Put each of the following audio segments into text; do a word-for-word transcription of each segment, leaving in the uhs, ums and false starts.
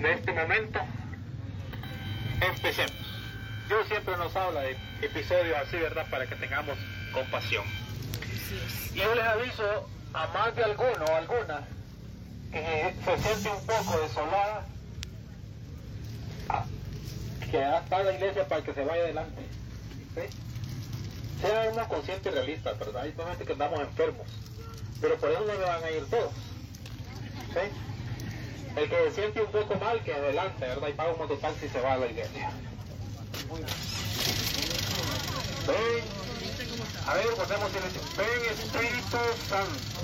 de este momento, empecemos. Dios siempre nos habla de episodios así, ¿verdad? Para que tengamos compasión. Y yo les aviso a más de alguno o alguna que se siente un poco desolada, que está la iglesia para que se vaya adelante. ¿Sí? Sea uno consciente y realista, ¿verdad? Hay gente que andamos enfermos, pero por eso no me van a ir todos. ¿Sí? El que se siente un poco mal, que adelante, ¿verdad? Y paga un mototaxi y se va a la iglesia. Ven, a ver, volvemos a decir, ven Espíritu Santo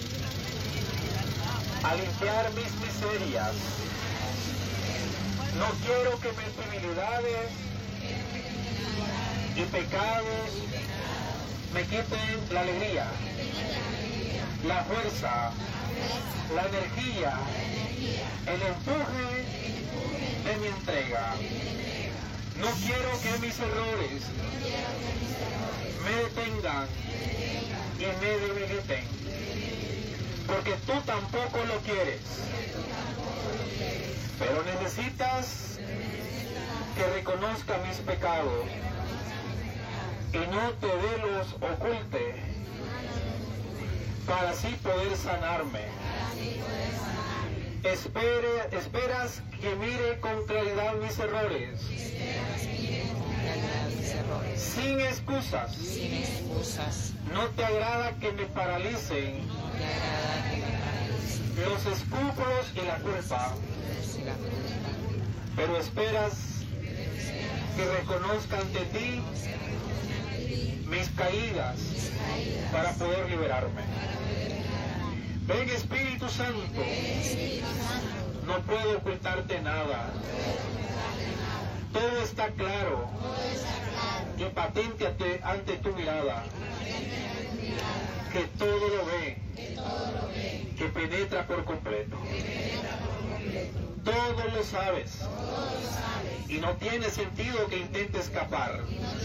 a limpiar mis miserias. No quiero que mis debilidades y pecados me quiten la alegría, la fuerza, la energía, el empuje de mi entrega. No quiero que mis errores me detengan y me debiliten, porque tú tampoco lo quieres. Pero necesitas que reconozca mis pecados y no te de los oculte, para así poder sanarme. Espere, esperas que mire con claridad mis errores, sin excusas. Sin excusas. No te agrada que me paralicen los escrúpulos y la culpa, pero esperas que reconozca ante ti mis caídas para poder liberarme. Ven Espíritu Santo, no puedo ocultarte nada. Todo está claro y patente ante, ante tu mirada, que todo lo ve, que penetra por completo. Todo lo sabes y no tiene sentido que intente escapar.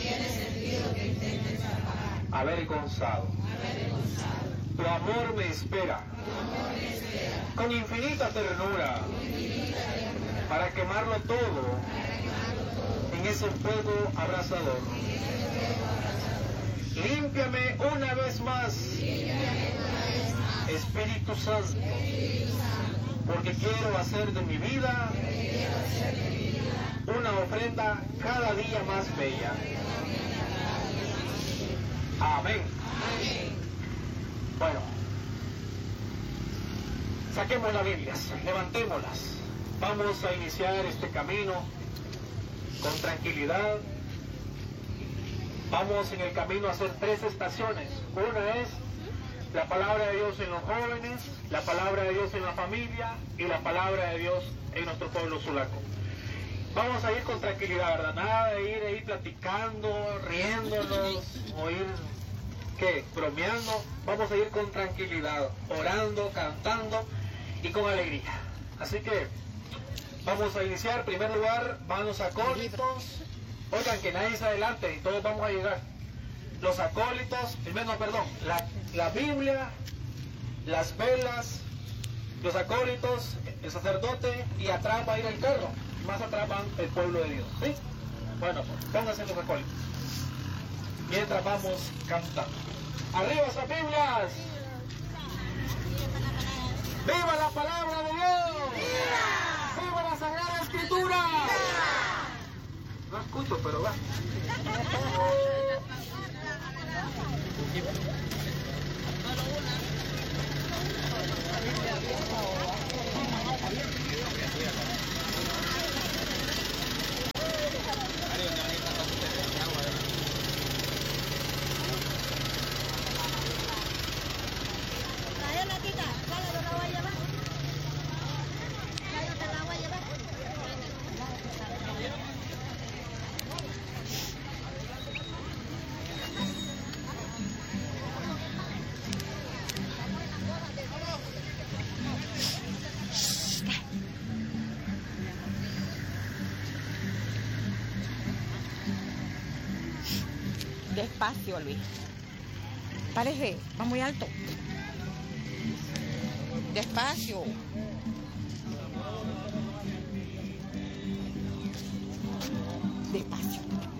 Avergonzado. Tu amor me espera con infinita ternura para quemarlo todo en ese fuego abrasador. Límpiame una vez más, Espíritu Santo, porque quiero hacer de mi vida una ofrenda cada día más bella. Amén. Bueno, saquemos las Biblias, levantémoslas. Vamos a iniciar este camino con tranquilidad. Vamos en el camino a hacer tres estaciones. Una es la palabra de Dios en los jóvenes, la palabra de Dios en la familia y la palabra de Dios en nuestro pueblo sulaco. Vamos a ir con tranquilidad, ¿verdad? Nada de ir ahí platicando, riéndonos o ir, ¿qué? Bromeando. Vamos a ir con tranquilidad, orando, cantando y con alegría. Así que vamos a iniciar. En primer lugar, van los acólitos. Oigan, que nadie se adelante y todos vamos a llegar. Los acólitos, primero, no, perdón, la, la Biblia, las velas, los acólitos, el sacerdote, y atrás va a ir el carro. Más atrás van el pueblo de Dios, ¿sí? Bueno, pues pónganse los acólitos mientras vamos cantando. ¡Arriba esas Biblias! ¡Viva la palabra de Dios! ¡Viva! ¡Viva la Sagrada Escritura! ¡Viva! No escucho, pero va. Trae la tita, ¿cuál no la voy a llevar? ¿Cuál no te la voy a llevar? Despacio, Luis. Parece, va muy alto. Despacio. Despacio.